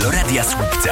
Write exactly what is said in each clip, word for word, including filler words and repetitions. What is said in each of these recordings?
do Radia Słupca.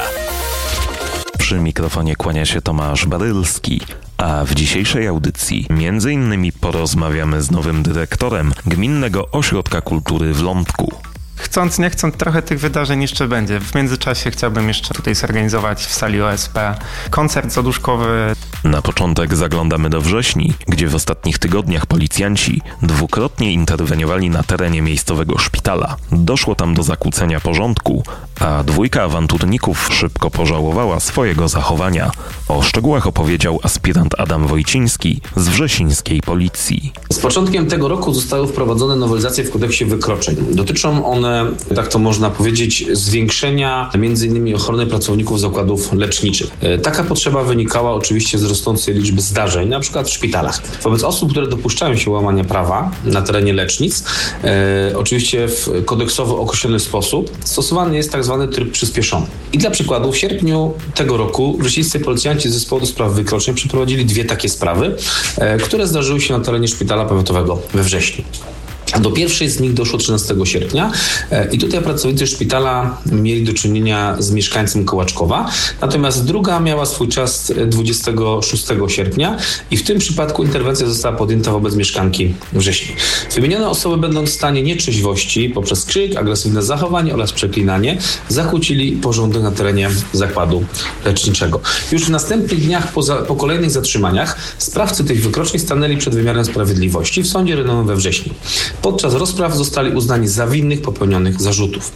Przy mikrofonie kłania się Tomasz Barylski, a w dzisiejszej audycji między innymi porozmawiamy z nowym dyrektorem Gminnego Ośrodka Kultury w Lądku. Chcąc, nie chcąc, trochę tych wydarzeń jeszcze będzie. W międzyczasie chciałbym jeszcze tutaj zorganizować w sali O S P koncert zaduszkowy. Na początek zaglądamy do Wrześni, gdzie w ostatnich tygodniach policjanci dwukrotnie interweniowali na terenie miejscowego szpitala. Doszło tam do zakłócenia porządku, a dwójka awanturników szybko pożałowała swojego zachowania. O szczegółach opowiedział aspirant Adam Wojciński z wrzesińskiej policji. Z początkiem tego roku zostały wprowadzone nowelizacje w kodeksie wykroczeń. Dotyczą one, tak to można powiedzieć, zwiększenia między innymi ochrony pracowników zakładów leczniczych. Taka potrzeba wynikała oczywiście z rosnącej liczby zdarzeń, na przykład w szpitalach. Wobec osób, które dopuszczają się łamania prawa na terenie lecznic, e, oczywiście w kodeksowo określony sposób stosowany jest tak zwany tryb przyspieszony. I dla przykładu w sierpniu tego roku wrzesińscy policjanci z Zespołu do Spraw Wykroczeń przeprowadzili dwie takie sprawy, e, które zdarzyły się na terenie szpitala powiatowego we Wrześniu. Do pierwszej z nich doszło trzynastego sierpnia i tutaj pracownicy szpitala mieli do czynienia z mieszkańcem Kołaczkowa, natomiast druga miała swój czas dwudziestego szóstego sierpnia i w tym przypadku interwencja została podjęta wobec mieszkanki Wrześni. Wymienione osoby, będąc w stanie nietrzeźwości poprzez krzyk, agresywne zachowanie oraz przeklinanie, zakłócili porządek na terenie zakładu leczniczego. Już w następnych dniach po, za, po kolejnych zatrzymaniach sprawcy tych wykroczeń stanęli przed wymiarem sprawiedliwości w sądzie rejonowym we Wrześni. Podczas rozpraw zostali uznani za winnych popełnionych zarzutów.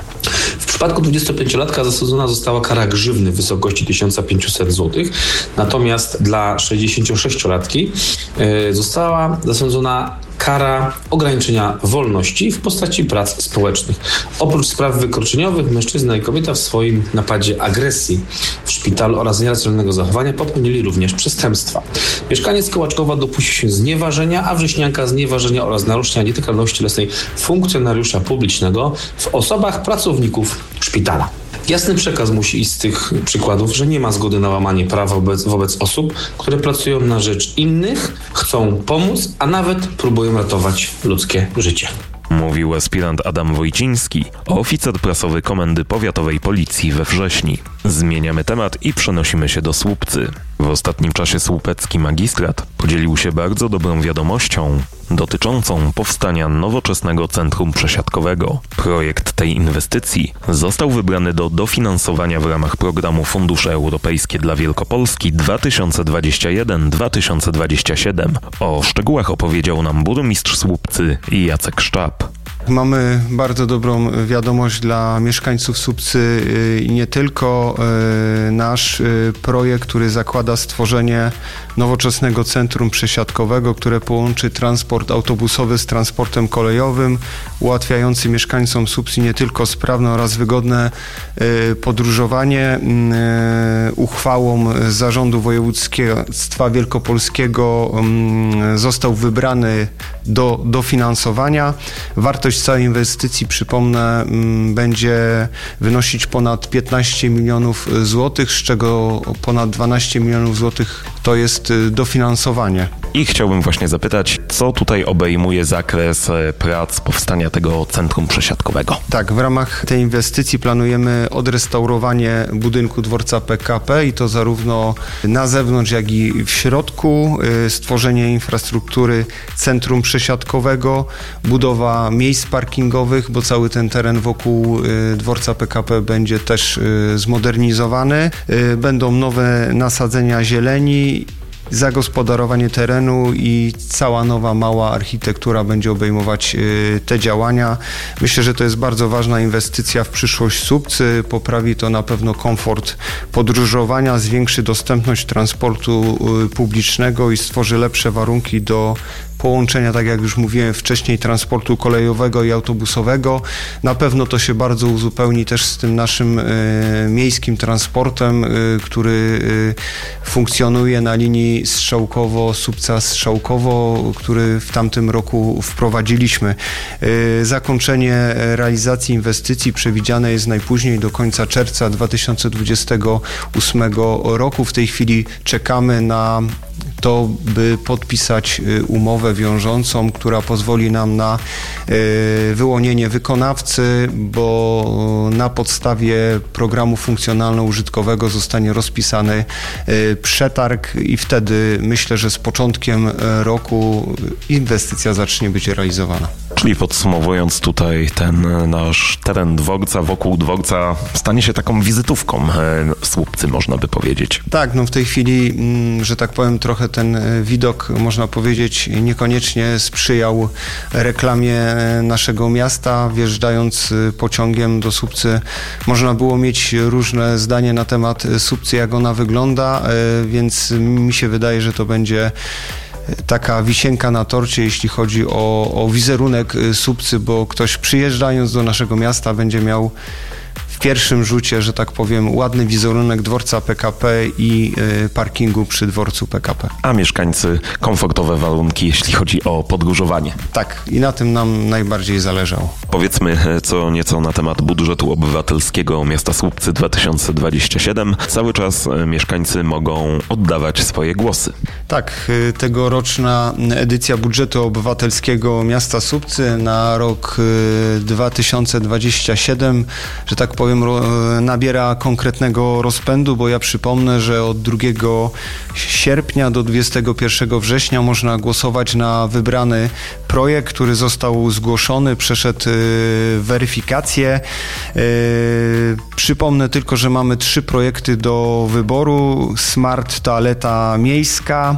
W przypadku dwudziestopięciolatka zasądzona została kara grzywny w wysokości tysiąc pięćset złotych, natomiast dla sześćdziesięciosześciolatki została zasądzona kara ograniczenia wolności w postaci prac społecznych. Oprócz spraw wykroczeniowych mężczyzna i kobieta w swoim napadzie agresji w szpitalu oraz nieracjonalnego zachowania popełnili również przestępstwa. Mieszkaniec Kołaczkowa dopuścił się znieważenia, a wrześnianka znieważenia oraz naruszenia nietykalności cielesnej funkcjonariusza publicznego w osobach pracowników szpitala. Jasny przekaz musi iść z tych przykładów, że nie ma zgody na łamanie prawa wobec, wobec osób, które pracują na rzecz innych, chcą pomóc, a nawet próbują ratować ludzkie życie. Mówił aspirant Adam Wojciński, oficer prasowy Komendy Powiatowej Policji we Wrześni. Zmieniamy temat i przenosimy się do Słupcy. W ostatnim czasie słupecki magistrat podzielił się bardzo dobrą wiadomością dotyczącą powstania nowoczesnego centrum przesiadkowego. Projekt tej inwestycji został wybrany do dofinansowania w ramach programu Fundusze Europejskie dla Wielkopolski dwa tysiące dwudziesty pierwszy do dwa tysiące dwudziestego siódmego. O szczegółach opowiedział nam burmistrz Słupcy Jacek Szczap. Mamy bardzo dobrą wiadomość dla mieszkańców Słupcy i nie tylko. Nasz projekt, który zakłada stworzenie nowoczesnego centrum przesiadkowego, które połączy transport autobusowy z transportem kolejowym, ułatwiający mieszkańcom Słupcy nie tylko sprawne oraz wygodne podróżowanie. Uchwałą Zarządu Województwa Wielkopolskiego został wybrany do dofinansowania. Wartość całej inwestycji, przypomnę, będzie wynosić ponad piętnaście milionów złotych, z czego ponad dwanaście milionów złotych to jest dofinansowanie. I chciałbym właśnie zapytać, co tutaj obejmuje zakres prac powstania tego centrum przesiadkowego? Tak, w ramach tej inwestycji planujemy odrestaurowanie budynku dworca P K P i to zarówno na zewnątrz, jak i w środku, stworzenie infrastruktury centrum przesiadkowego, budowa miejsc parkingowych, bo cały ten teren wokół dworca P K P będzie też zmodernizowany. Będą nowe nasadzenia zieleni, zagospodarowanie terenu i cała nowa, mała architektura będzie obejmować te działania. Myślę, że to jest bardzo ważna inwestycja w przyszłość Słupcy. Poprawi to na pewno komfort podróżowania, zwiększy dostępność transportu publicznego i stworzy lepsze warunki do połączenia, tak jak już mówiłem wcześniej, transportu kolejowego i autobusowego. Na pewno to się bardzo uzupełni też z tym naszym y, miejskim transportem, y, który y, funkcjonuje na linii Strzałkowo-Słupca-Strzałkowo, który w tamtym roku wprowadziliśmy. Y, zakończenie realizacji inwestycji przewidziane jest najpóźniej do końca czerwca dwa tysiące dwudziestego ósmego roku. W tej chwili czekamy na to, by podpisać umowę umowę wiążącą, która pozwoli nam na wyłonienie wykonawcy, bo na podstawie programu funkcjonalno-użytkowego zostanie rozpisany przetarg i wtedy myślę, że z początkiem roku inwestycja zacznie być realizowana. Czyli podsumowując tutaj, ten nasz teren dworca, wokół dworca stanie się taką wizytówką Słupcy, można by powiedzieć. Tak, no w tej chwili, że tak powiem, trochę ten widok, można powiedzieć, niekoniecznie sprzyjał reklamie naszego miasta. Wjeżdżając pociągiem do Słupcy, można było mieć różne zdanie na temat Słupcy, jak ona wygląda, więc mi się wydaje, że to będzie taka wisienka na torcie, jeśli chodzi o, o wizerunek Słupcy, bo ktoś przyjeżdżając do naszego miasta będzie miał w pierwszym rzucie, że tak powiem, ładny wizerunek dworca P K P i y, parkingu przy dworcu P K P. A mieszkańcy komfortowe warunki, jeśli chodzi o podróżowanie. Tak, i na tym nam najbardziej zależało. Powiedzmy co nieco na temat budżetu obywatelskiego miasta Słupcy dwa tysiące dwudziesty siódmy. Cały czas mieszkańcy mogą oddawać swoje głosy. Tak, tegoroczna edycja budżetu obywatelskiego miasta Słupcy na rok dwa tysiące dwudziesty siódmy, że tak powiem, nabiera konkretnego rozpędu, bo ja przypomnę, że od drugiego sierpnia do dwudziestego pierwszego września można głosować na wybrany projekt, który został zgłoszony, przeszedł weryfikację. Przypomnę tylko, że mamy trzy projekty do wyboru. Smart toaleta miejska.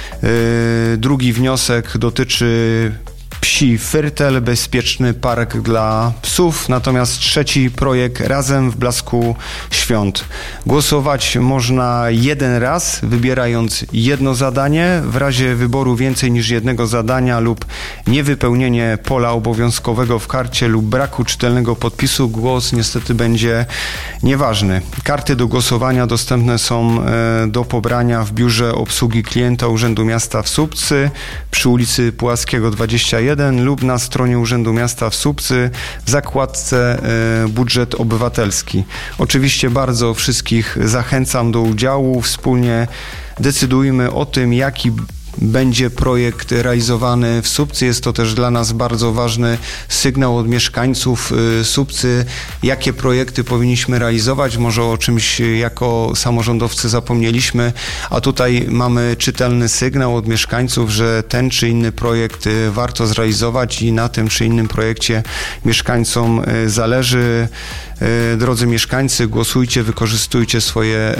Drugi wniosek dotyczy Psi Fyrtel, bezpieczny park dla psów, natomiast trzeci projekt Razem w blasku świąt. Głosować można jeden raz, wybierając jedno zadanie. W razie wyboru więcej niż jednego zadania lub niewypełnienie pola obowiązkowego w karcie lub braku czytelnego podpisu, głos niestety będzie nieważny. Karty do głosowania dostępne są do pobrania w Biurze Obsługi Klienta Urzędu Miasta w Słupcy przy ulicy Puławskiego dwadzieścia jeden lub na stronie Urzędu Miasta w Słupcy w zakładce Budżet Obywatelski. Oczywiście bardzo wszystkich zachęcam do udziału. Wspólnie decydujmy o tym, jaki będzie projekt realizowany w Słupcy. Jest to też dla nas bardzo ważny sygnał od mieszkańców Słupcy, jakie projekty powinniśmy realizować. Może o czymś jako samorządowcy zapomnieliśmy, a tutaj mamy czytelny sygnał od mieszkańców, że ten czy inny projekt warto zrealizować i na tym czy innym projekcie mieszkańcom zależy. Drodzy mieszkańcy, głosujcie, wykorzystujcie swoje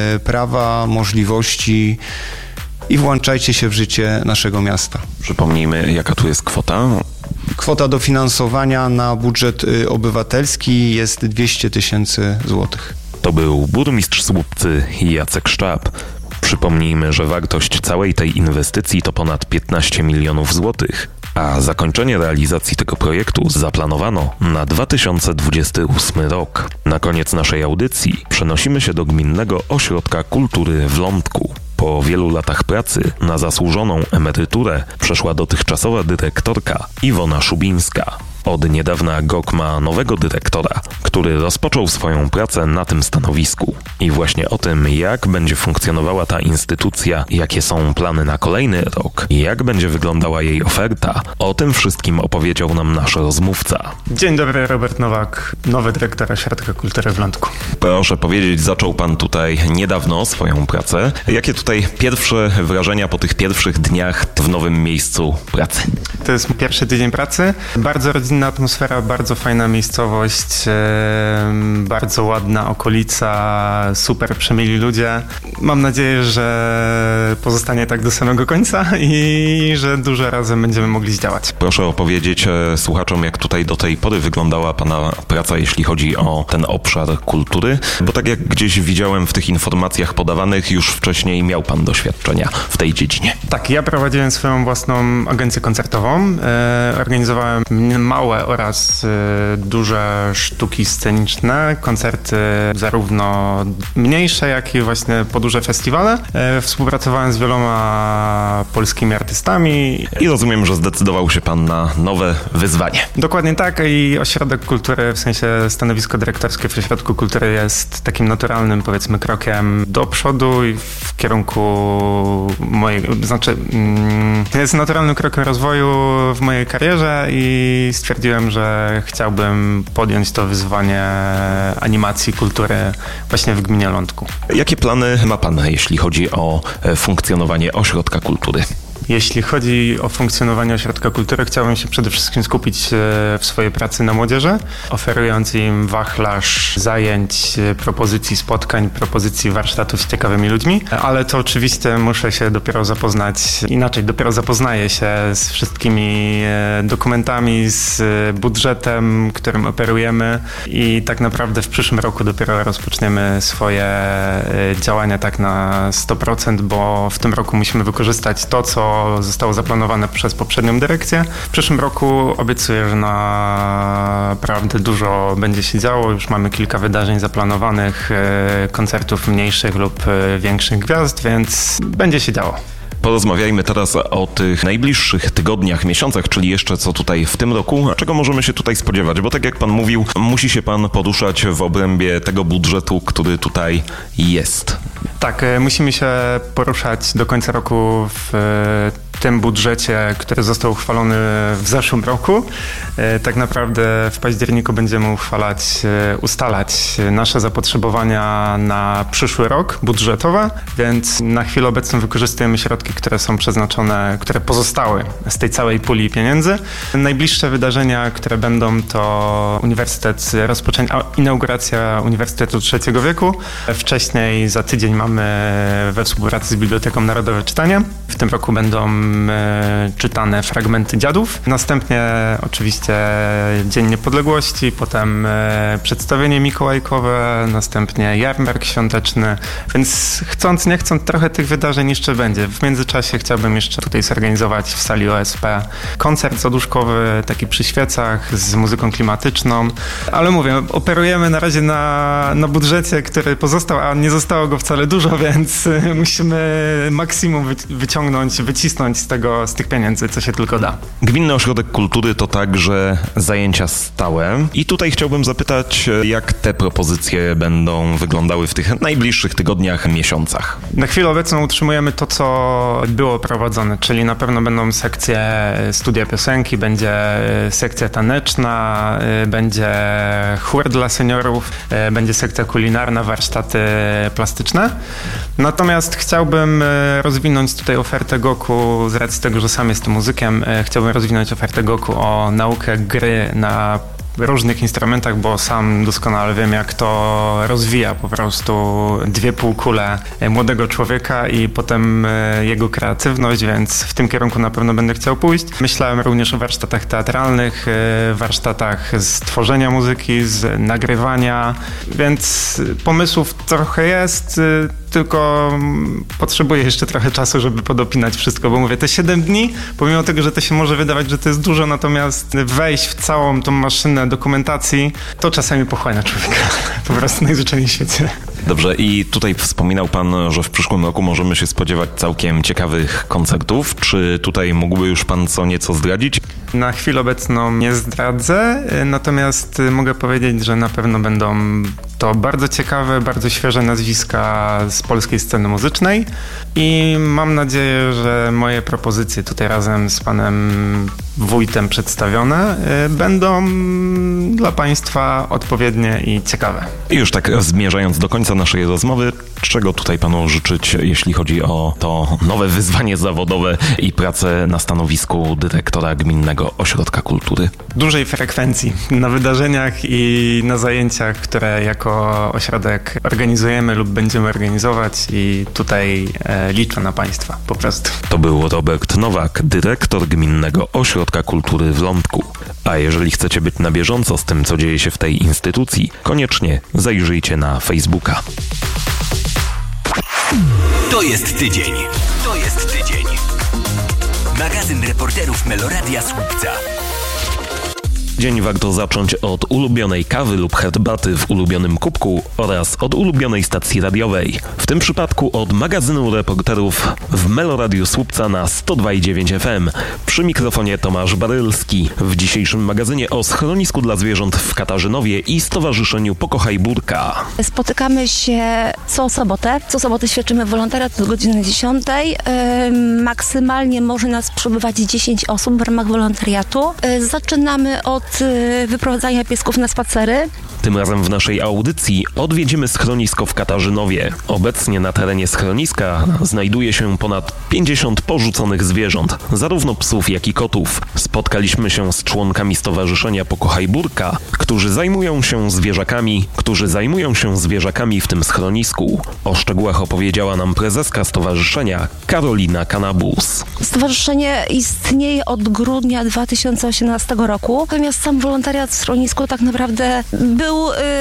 prawa, możliwości i włączajcie się w życie naszego miasta. Przypomnijmy, jaka tu jest kwota? Kwota dofinansowania na budżet obywatelski jest dwieście tysięcy złotych. To był burmistrz Słupcy Jacek Szczap. Przypomnijmy, że wartość całej tej inwestycji to ponad piętnaście milionów złotych, a zakończenie realizacji tego projektu zaplanowano na dwa tysiące dwudziesty ósmy rok. Na koniec naszej audycji przenosimy się do Gminnego Ośrodka Kultury w Lądku. Po wielu latach pracy na zasłużoną emeryturę przeszła dotychczasowa dyrektorka Iwona Szubińska. Od niedawna G O K ma nowego dyrektora, który rozpoczął swoją pracę na tym stanowisku. I właśnie o tym, jak będzie funkcjonowała ta instytucja, jakie są plany na kolejny rok i jak będzie wyglądała jej oferta, o tym wszystkim opowiedział nam nasz rozmówca. Dzień dobry, Robert Nowak, nowy dyrektor Ośrodka Kultury w Lądku. Proszę powiedzieć, zaczął pan tutaj niedawno swoją pracę. Jakie tutaj pierwsze wrażenia po tych pierwszych dniach w nowym miejscu pracy? To jest pierwszy tydzień pracy. Bardzo rodzinna atmosfera, bardzo fajna miejscowość, bardzo ładna okolica, super przemili ludzie. Mam nadzieję, że pozostanie tak do samego końca i że dużo razem będziemy mogli zdziałać. Proszę opowiedzieć słuchaczom, jak tutaj do tej pory wyglądała pana praca, jeśli chodzi o ten obszar kultury, bo tak jak gdzieś widziałem w tych informacjach podawanych, już wcześniej miał pan doświadczenia w tej dziedzinie. Tak, ja prowadziłem swoją własną agencję koncertową, organizowałem mało małe oraz y, duże sztuki sceniczne, koncerty zarówno mniejsze, jak i właśnie po duże festiwale. Y, współpracowałem z wieloma polskimi artystami. I rozumiem, że zdecydował się pan na nowe wyzwanie. Dokładnie tak i Ośrodek Kultury, w sensie stanowisko dyrektorskie w Ośrodku Kultury jest takim naturalnym, powiedzmy, krokiem do przodu i w kierunku mojego, znaczy mm, jest naturalnym krokiem rozwoju w mojej karierze i stwierdziłem, że chciałbym podjąć to wyzwanie animacji kultury właśnie w gminie Lądku. Jakie plany ma pan, jeśli chodzi o funkcjonowanie Ośrodka Kultury? Jeśli chodzi o funkcjonowanie Ośrodka Kultury, chciałbym się przede wszystkim skupić w swojej pracy na młodzieży, oferując im wachlarz zajęć, propozycji spotkań, propozycji warsztatów z ciekawymi ludźmi, ale to oczywiście muszę się dopiero zapoznać, inaczej dopiero zapoznaję się z wszystkimi dokumentami, z budżetem, którym operujemy i tak naprawdę w przyszłym roku dopiero rozpoczniemy swoje działania tak na sto procent, bo w tym roku musimy wykorzystać to, co zostało zaplanowane przez poprzednią dyrekcję. W przyszłym roku obiecuję, że naprawdę dużo będzie się działo. Już mamy kilka wydarzeń zaplanowanych, koncertów mniejszych lub większych gwiazd, więc będzie się działo. Porozmawiajmy teraz o tych najbliższych tygodniach, miesiącach, czyli jeszcze co tutaj w tym roku. Czego możemy się tutaj spodziewać? Bo tak jak pan mówił, musi się pan poruszać w obrębie tego budżetu, który tutaj jest. Tak, musimy się poruszać do końca roku w tym budżecie, który został uchwalony w zeszłym roku. Tak naprawdę w październiku będziemy uchwalać, ustalać nasze zapotrzebowania na przyszły rok budżetowe, więc na chwilę obecną wykorzystujemy środki, które są przeznaczone, które pozostały z tej całej puli pieniędzy. Najbliższe wydarzenia, które będą, to Uniwersytet, rozpoczęcie, inauguracja Uniwersytetu Trzeciego Wieku. Wcześniej za tydzień mamy we współpracy z Biblioteką Narodowe czytanie. W tym roku będą czytane fragmenty dziadów. Następnie oczywiście Dzień Niepodległości, potem przedstawienie mikołajkowe, następnie jarmark świąteczny, więc chcąc, nie chcąc, trochę tych wydarzeń jeszcze będzie. W międzyczasie chciałbym jeszcze tutaj zorganizować w sali O S P koncert zaduszkowy, taki przy świecach z muzyką klimatyczną, ale mówię, operujemy na razie na, na budżecie, który pozostał, a nie zostało go wcale dużo, więc musimy maksimum wyciągnąć, wycisnąć z tego, z tych pieniędzy, co się tylko da. Gminny Ośrodek Kultury to także zajęcia stałe i tutaj chciałbym zapytać, jak te propozycje będą wyglądały w tych najbliższych tygodniach, miesiącach. Na chwilę obecną utrzymujemy to, co było prowadzone, czyli na pewno będą sekcje studia piosenki, będzie sekcja taneczna, będzie chór dla seniorów, będzie sekcja kulinarna, warsztaty plastyczne. Natomiast chciałbym rozwinąć tutaj ofertę Goku z racji tego, że sam jestem muzykiem. Chciałbym rozwinąć ofertę Goku o naukę gry na różnych instrumentach, bo sam doskonale wiem, jak to rozwija po prostu dwie półkule młodego człowieka i potem jego kreatywność, więc w tym kierunku na pewno będę chciał pójść. Myślałem również o warsztatach teatralnych, warsztatach z tworzenia muzyki, z nagrywania, więc pomysłów trochę jest, tylko potrzebuję jeszcze trochę czasu, żeby podopinać wszystko, bo mówię, te siedem dni, pomimo tego, że to się może wydawać, że to jest dużo, natomiast wejść w całą tą maszynę dokumentacji, to czasami pochłania człowieka po prostu najzwyczajniej w świecie. Dobrze, i tutaj wspominał pan, że w przyszłym roku możemy się spodziewać całkiem ciekawych koncertów. Czy tutaj mógłby już pan co nieco zdradzić? Na chwilę obecną nie zdradzę, natomiast mogę powiedzieć, że na pewno będą to bardzo ciekawe, bardzo świeże nazwiska z polskiej sceny muzycznej i mam nadzieję, że moje propozycje tutaj razem z panem wójtem przedstawione będą dla państwa odpowiednie i ciekawe. I już tak zmierzając do końca naszej rozmowy, czego tutaj panu życzyć, jeśli chodzi o to nowe wyzwanie zawodowe i pracę na stanowisku dyrektora Gminnego Ośrodka Kultury? Dużej frekwencji na wydarzeniach i na zajęciach, które jako ośrodek organizujemy lub będziemy organizować i tutaj e, liczę na państwa po prostu. To był Robert Nowak, dyrektor Gminnego Ośrodka Kultury w Lądku. A jeżeli chcecie być na bieżąco z tym, co dzieje się w tej instytucji, koniecznie zajrzyjcie na Facebooka. To jest tydzień. To jest tydzień. Magazyn reporterów Meloradia Słupca. Dzień warto zacząć od ulubionej kawy lub herbaty w ulubionym kubku oraz od ulubionej stacji radiowej. W tym przypadku od magazynu reporterów w Meloradiu Słupca na sto dwa i dziewięć F M. Przy mikrofonie Tomasz Barylski. W dzisiejszym magazynie o schronisku dla zwierząt w Katarzynowie i Stowarzyszeniu Pokochaj Burka. Spotykamy się co sobotę. Co sobotę świadczymy wolontariat do godziny dziesiątej. Yy, maksymalnie może nas przebywać dziesięć osób w ramach wolontariatu. Yy, zaczynamy od yy, wyprowadzania piesków na spacery. Tym razem w naszej audycji odwiedzimy schronisko w Katarzynowie. Obecnie na terenie schroniska znajduje się ponad pięćdziesiąt porzuconych zwierząt, zarówno psów, jak i kotów. Spotkaliśmy się z członkami Stowarzyszenia Pokochaj Burka, którzy zajmują się zwierzakami, którzy zajmują się zwierzakami w tym schronisku. O szczegółach opowiedziała nam prezeska stowarzyszenia Karolina Kanabus. Stowarzyszenie istnieje od grudnia dwa tysiące osiemnastego roku, natomiast sam wolontariat w schronisku tak naprawdę był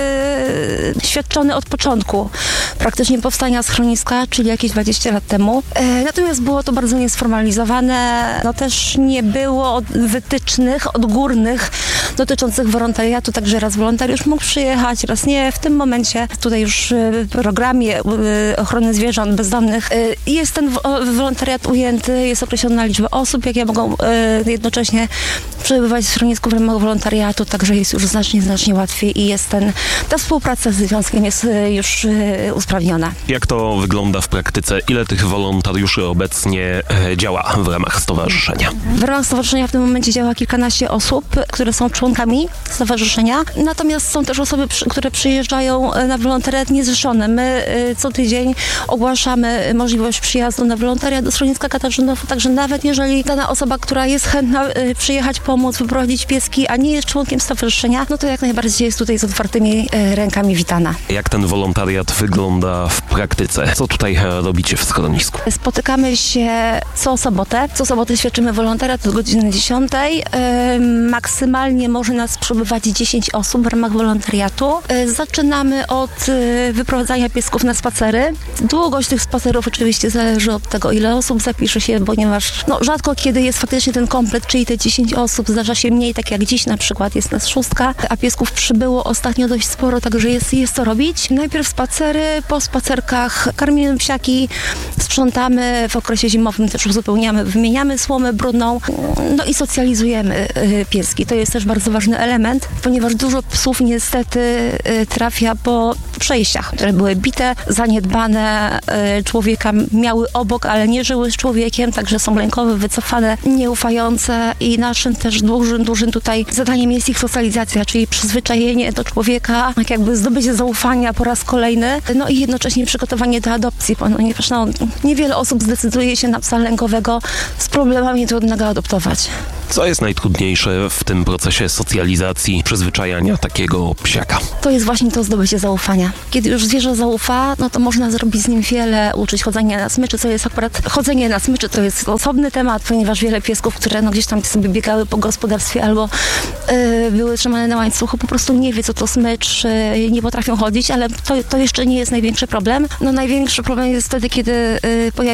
Yy, świadczony od początku praktycznie powstania schroniska, czyli jakieś dwadzieścia lat temu. Yy, natomiast było to bardzo niesformalizowane. No też nie było wytycznych odgórnych dotyczących wolontariatu, także raz wolontariusz mógł przyjechać, raz nie. W tym momencie tutaj już w programie yy, ochrony zwierząt bezdomnych yy, jest ten wolontariat ujęty, jest określona liczba osób, jakie mogą yy, jednocześnie przebywać w schronisku w ramach wolontariatu, także jest już znacznie, znacznie łatwiej i jest ten, ta współpraca z związkiem jest już y, usprawniona. Jak to wygląda w praktyce? Ile tych wolontariuszy obecnie e, działa w ramach stowarzyszenia? W ramach stowarzyszenia w tym momencie działa kilkanaście osób, które są członkami stowarzyszenia. Natomiast są też osoby, przy, które przyjeżdżają na wolontariat niezrzeszone. My y, co tydzień ogłaszamy możliwość przyjazdu na wolontariat do schroniska Katarzynów, także nawet jeżeli dana osoba, która jest chętna y, przyjechać, pomóc, wyprowadzić pieski, a nie jest członkiem stowarzyszenia, no to jak najbardziej jest tutaj z otwartymi e, rękami witana. Jak ten wolontariat wygląda w praktyce? Co tutaj robicie w schronisku? Spotykamy się co sobotę. Co sobotę świadczymy wolontariat do godziny dziesiątej. E, maksymalnie może nas przebywać dziesięć osób w ramach wolontariatu. E, zaczynamy od e, wyprowadzania piesków na spacery. Długość tych spacerów oczywiście zależy od tego, ile osób zapisze się, ponieważ no, rzadko kiedy jest faktycznie ten komplet, czyli te dziesięć osób. Zdarza się mniej, tak jak dziś na przykład jest nas szóstka, a piesków przybyło ostatnio dość sporo, także jest, jest co robić. Najpierw spacery, po spacerkach karmimy psiaki, sprzątamy, w okresie zimowym też uzupełniamy, wymieniamy słomę brudną, no i socjalizujemy y, pieski. To jest też bardzo ważny element, ponieważ dużo psów niestety y, trafia po przejściach, które były bite, zaniedbane, y, człowieka miały obok, ale nie żyły z człowiekiem, także są lękowe, wycofane, nieufające i naszym też dużym, dużym tutaj zadaniem jest ich socjalizacja, czyli przyzwyczajenie do człowieka, tak jakby zdobycie zaufania po raz kolejny, no i jednocześnie przygotowanie do adopcji, ponieważ no, niewiele osób zdecyduje się na psa lękowego z problemami trudnego adoptować. Co jest najtrudniejsze w tym procesie socjalizacji, przyzwyczajania takiego psiaka? To jest właśnie to zdobycie zaufania. Kiedy już zwierzę zaufa, no to można zrobić z nim wiele, uczyć chodzenia na smyczy, co jest akurat, chodzenie na smyczy to jest osobny temat, ponieważ wiele piesków, które no gdzieś tam sobie biegały po gospodarstwie albo yy, były trzymane na łańcuchu, po prostu nie wie, co to smycz, yy, nie potrafią chodzić, ale to, to jeszcze nie jest największy problem. No największy problem jest wtedy, kiedy yy, pojawia